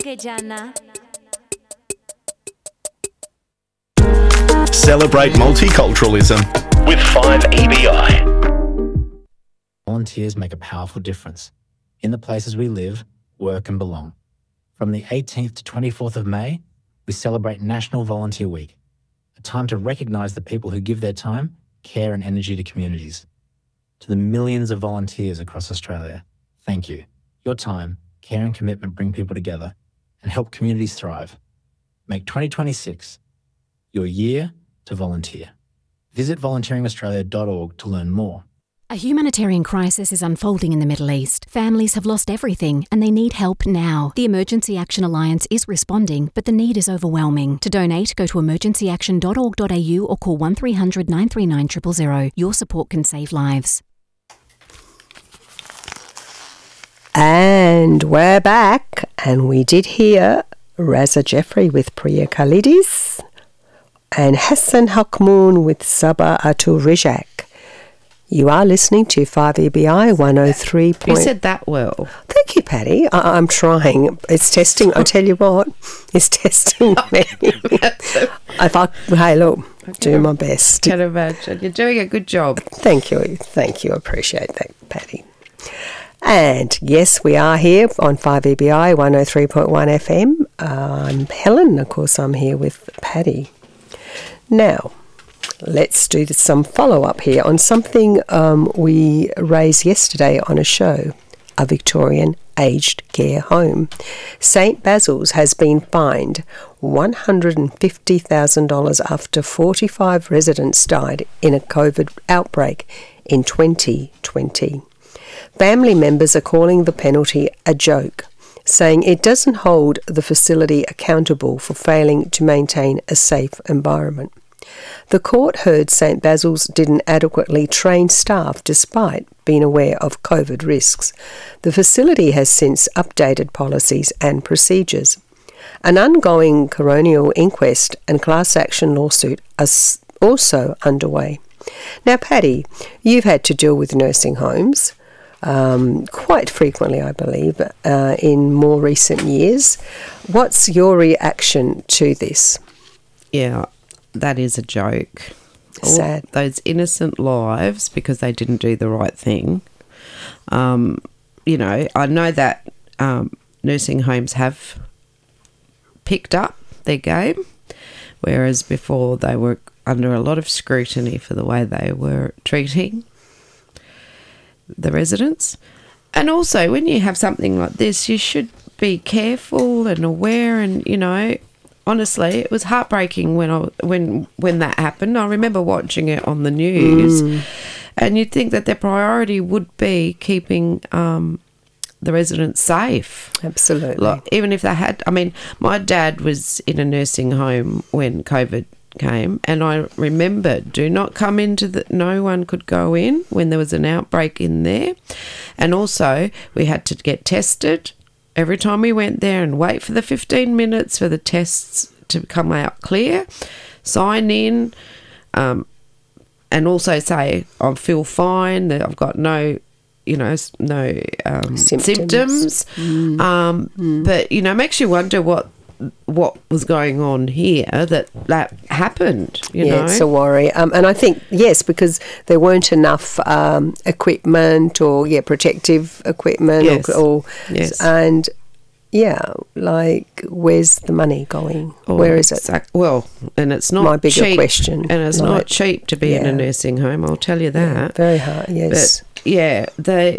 que Jana. Celebrate multiculturalism with 5EBI. Volunteers make a powerful difference in the places we live, work and belong. From the 18th to 24th of May, we celebrate National Volunteer Week, a time to recognise the people who give their time, care and energy to communities. To the millions of volunteers across Australia, thank you. Your time, care and commitment bring people together and help communities thrive. Make 2026 your year to volunteer. Visit volunteeringaustralia.org to learn more. A humanitarian crisis is unfolding in the Middle East. Families have lost everything and they need help now. The Emergency Action Alliance is responding, but the need is overwhelming. To donate, go to emergencyaction.org.au or call 1300 939 000. Your support can save lives. And we're back, and we did hear Raza Jeffrey with Priya Khalidis and Hassan Hakmoon with Sabah Atul Rizak. You are listening to 5EBI 103. You said that well. Thank you, Patty. I'm trying. It's testing. I tell you what, it's testing me. Hey, look, do my best. Can imagine. You're doing a good job. Thank you. Thank you. I appreciate that, Patty. And yes, we are here on 5EBI 103.1 FM. I'm Helen. Of course, I'm here with Patty. Now, let's do some follow-up here on something we raised yesterday on a show, a Victorian aged care home. St Basil's has been fined $150,000 after 45 residents died in a COVID outbreak in 2020. Family members are calling the penalty a joke, saying it doesn't hold the facility accountable for failing to maintain a safe environment. The court heard St Basil's didn't adequately train staff despite being aware of COVID risks. The facility has since updated policies and procedures. An ongoing coronial inquest and class action lawsuit are also underway. Now, Patty, you've had to deal with nursing homes quite frequently, I believe, in more recent years. What's your reaction to this? Yeah, that is a joke. Sad. All those innocent lives because they didn't do the right thing. I know that nursing homes have picked up their game, whereas before they were under a lot of scrutiny for the way they were treating the residents. And also, when you have something like this, you should be careful and aware. And honestly, it was heartbreaking when that happened. I remember watching it on the news, and you'd think that their priority would be keeping the residents safe. Absolutely. Like, even if they had, my dad was in a nursing home when COVID came, and I remember no one could go in when there was an outbreak in there, and also we had to get tested every time we went there and wait for the 15 minutes for the tests to come out clear, sign in, and also say I feel fine, that I've got no symptoms. But makes you wonder what was going on here that happened, it's a worry. And I think, yes, because there weren't enough equipment or protective equipment. Yes. Yes. And where's the money going? Where is it? Well, and it's not my bigger cheap, question. And it's not cheap to be in a nursing home, I'll tell you that. Very hard, yes. But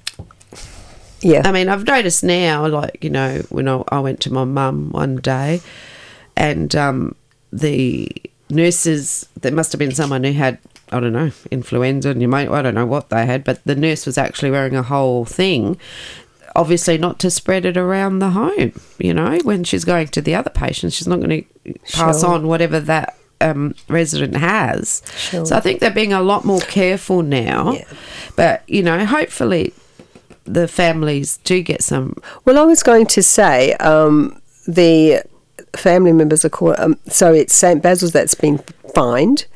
I've noticed now, when I went to my mum one day, and the nurses, there must have been someone who had, I don't know, influenza, I don't know what they had, but the nurse was actually wearing a whole thing, obviously not to spread it around the home. When she's going to the other patients, she's not going to pass on whatever that resident has. Sure. So I think they're being a lot more careful now. Yeah. But, hopefully the families do get some. Well, I was going to say the family members are called. So it's St Basil's that's been fined.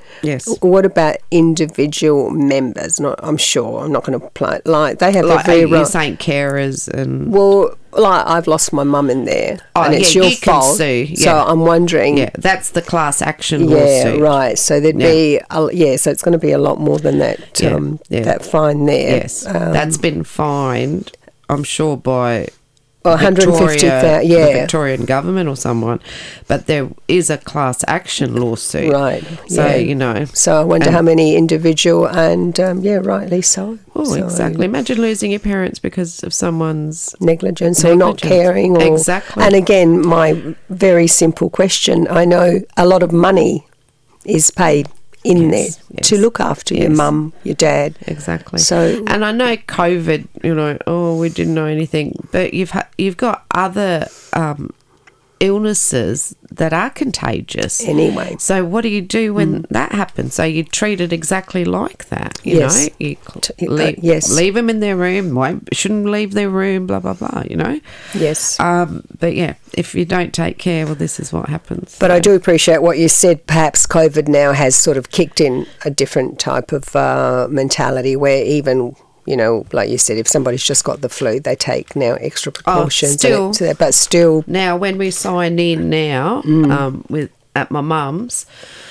Yes. What about individual members? I'm sure I'm not going to apply. Like they have Like every you're right. saying carers and... Well, like I've lost my mum in there, and it's yeah, your you can fault. sue, So yeah. I'm wondering. Yeah, that's the class action Yeah, lawsuit. right. So there'd be so it's going to be a lot more than that. That fine there. Yes, that's been fined, I'm sure, by 150,000. the Yeah, Victorian government or someone, but there is a class action lawsuit. right. So yeah. you know. So I wonder how many individual and rightly so. Oh, So exactly. Imagine losing your parents because of someone's negligence or not caring. Or, Exactly. And again, my very simple question: I know a lot of money is paid in there to look after your mum, your dad. Exactly. So, and I know COVID, you know, we didn't know anything, but you've got other illnesses that are contagious. anyway. So what do you do when that happens? So you treat it exactly like that, you Yes. know? You yes. leave them in their room, shouldn't leave their room, blah, blah, blah, you know? Yes. But yeah, if you don't take care, well, this is what happens. But I do appreciate what you said. Perhaps COVID now has sort of kicked in a different type of mentality where even, you know, like you said, if somebody's just got the flu, they take now extra precautions. still. to that. But still, Now, when we sign in now at my mum's,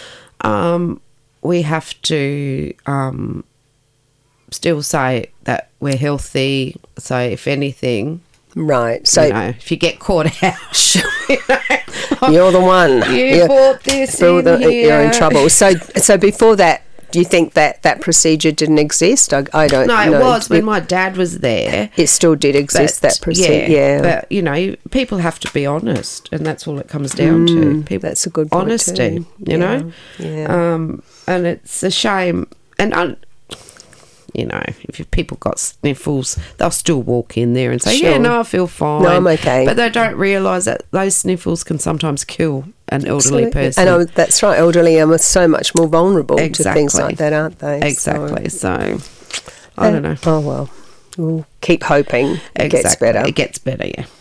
we have to still say that we're healthy. So if anything, right. So you know, if you get caught out, you know, you're the one. you bought this in here. You're in trouble. So before that, do you think that procedure didn't exist? I don't know. No, it was when my dad was there. It still did exist, But, that procedure. Yeah. But, you know, people have to be honest, and that's all it comes down to. People, that's a good point honesty, too. you know? Yeah. And it's a shame. And, you know, if people got sniffles, they'll still walk in there and say, Sure. yeah, no, I feel fine. No, I'm okay. But they don't realise that those sniffles can sometimes kill an elderly person. And that's right, elderly are so much more vulnerable to things Exactly. like that, aren't they? Exactly. So, I don't know. Oh, well, we'll keep hoping it gets better. It gets better, yeah.